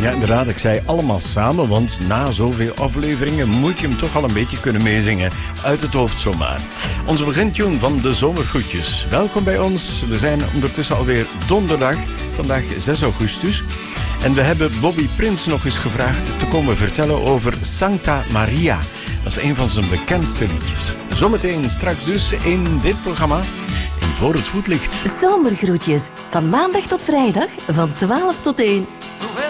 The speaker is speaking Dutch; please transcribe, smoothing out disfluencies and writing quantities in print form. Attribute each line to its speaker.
Speaker 1: Ja, inderdaad. Ik zei allemaal samen, want na zoveel afleveringen moet je hem toch al een beetje kunnen meezingen. Uit het hoofd zomaar. Onze begintune van de zomergroetjes. Welkom bij ons. We zijn ondertussen alweer donderdag. Vandaag 6 augustus. En we hebben Bobby Prins nog eens gevraagd te komen vertellen over Sancta Maria. Dat is een van zijn bekendste liedjes. Zometeen straks dus in dit programma in Voor het Voetlicht.
Speaker 2: Zomergroetjes. Van maandag tot vrijdag van 12 tot 1.